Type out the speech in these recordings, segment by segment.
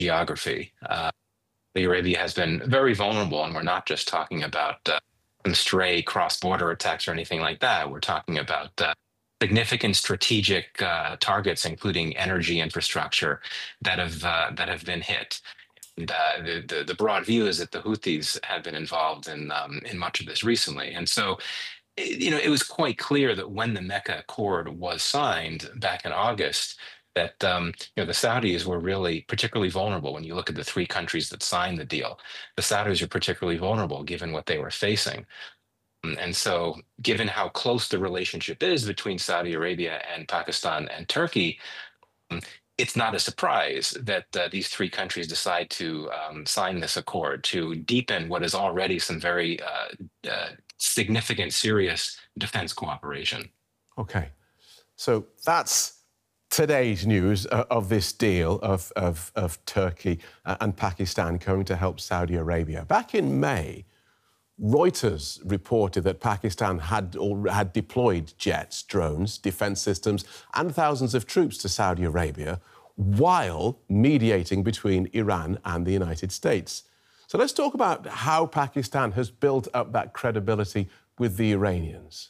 geography. Saudi Arabia has been very vulnerable, and we're not just talking about some stray cross-border attacks or anything like that. We're talking about significant strategic targets, including energy infrastructure, that have been hit. And the broad view is that the Houthis have been involved in much of this recently, and so it was quite clear that when the Mecca Accord was signed back in August, that the Saudis were really particularly vulnerable. When you look at the three countries that signed the deal, the Saudis are particularly vulnerable given what they were facing. And so, given how close the relationship is between Saudi Arabia and Pakistan and Turkey, um, it's not a surprise that these three countries decide to sign this accord to deepen what is already some very significant, serious defense cooperation. Okay, so that's today's news of this deal of Turkey and Pakistan going to help Saudi Arabia. Back in May, Reuters reported that Pakistan had deployed jets, drones, defense systems, and thousands of troops to Saudi Arabia while mediating between Iran and the United States. So let's talk about how Pakistan has built up that credibility with the Iranians.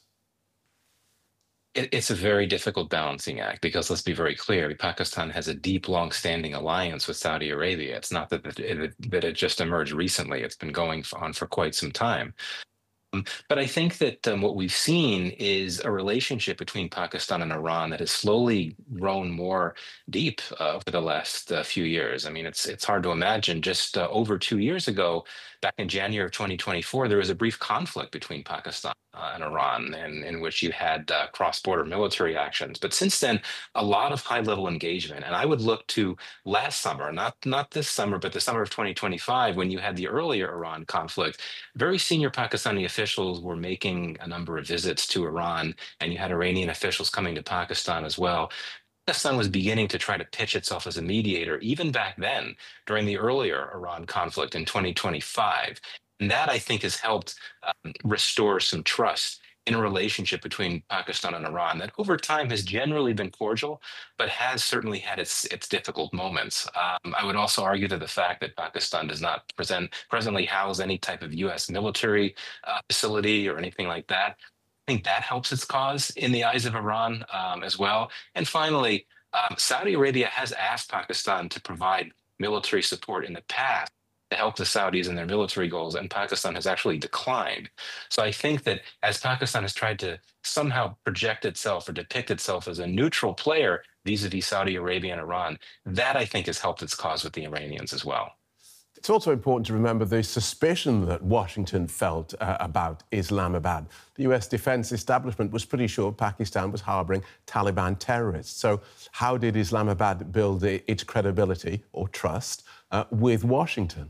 It's a very difficult balancing act because let's be very clear, Pakistan has a deep, long-standing alliance with Saudi Arabia. It's not that it just emerged recently. It's been going on for quite some time. But I think that what we've seen is a relationship between Pakistan and Iran that has slowly grown more deep over the last few years. I mean, it's hard to imagine. Just over 2 years ago, back in January of 2024, there was a brief conflict between Pakistan and Iran, in which you had cross-border military actions. But since then, a lot of high-level engagement. And I would look to last summer, not this summer, but the summer of 2025, when you had the earlier Iran conflict. Very senior Pakistani officials were making a number of visits to Iran, and you had Iranian officials coming to Pakistan as well. Pakistan was beginning to try to pitch itself as a mediator, even back then, during the earlier Iran conflict in 2025. And that, I think, has helped restore some trust in a relationship between Pakistan and Iran that over time has generally been cordial, but has certainly had its difficult moments. I would also argue that the fact that Pakistan does not presently house any type of U.S. military facility or anything like that, I think that helps its cause in the eyes of Iran as well. And finally, Saudi Arabia has asked Pakistan to provide military support in the past to help the Saudis in their military goals, and Pakistan has actually declined. So I think that as Pakistan has tried to somehow project itself or depict itself as a neutral player vis-a-vis Saudi Arabia and Iran, that I think has helped its cause with the Iranians as well. It's also important to remember the suspicion that Washington felt about Islamabad. The US defense establishment was pretty sure Pakistan was harboring Taliban terrorists. So how did Islamabad build its credibility or trust with Washington?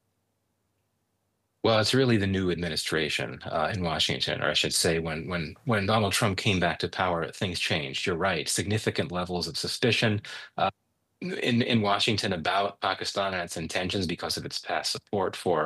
Well, it's really the new administration in Washington, or I should say, when Donald Trump came back to power, things changed. You're right, significant levels of suspicion in Washington about Pakistan and its intentions because of its past support for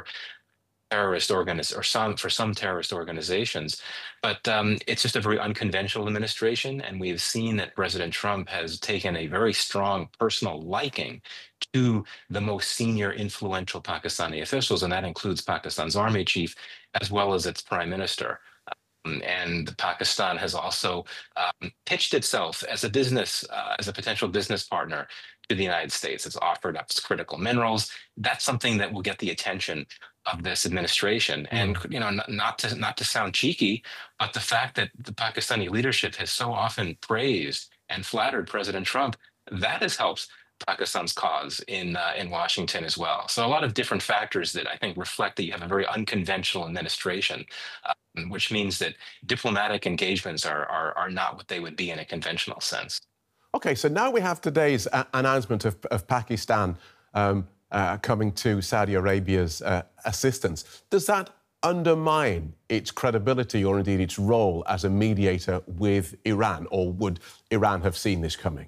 some terrorist organizations. But it's just a very unconventional administration, and we've seen that President Trump has taken a very strong personal liking to the most senior influential Pakistani officials, and that includes Pakistan's army chief as well as its prime minister. And Pakistan has also pitched itself as as a potential business partner to the United States. It's offered up its critical minerals. That's something that will get the attention of this administration. And not to sound cheeky, but the fact that the Pakistani leadership has so often praised and flattered President Trump, that has helped Pakistan's cause in Washington as well. So a lot of different factors that I think reflect that you have a very unconventional administration, which means that diplomatic engagements are not what they would be in a conventional sense. OK, so now we have today's announcement of Pakistan coming to Saudi Arabia's assistance. Does that undermine its credibility or indeed its role as a mediator with Iran, or would Iran have seen this coming?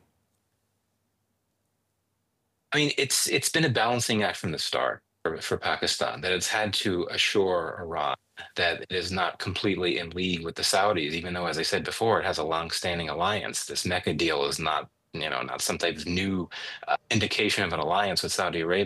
I mean, it's been a balancing act from the start for Pakistan, that it's had to assure Iran that it is not completely in league with the Saudis, even though, as I said before, it has a long-standing alliance. This Mecca deal is not not some type of new indication of an alliance with Saudi Arabia.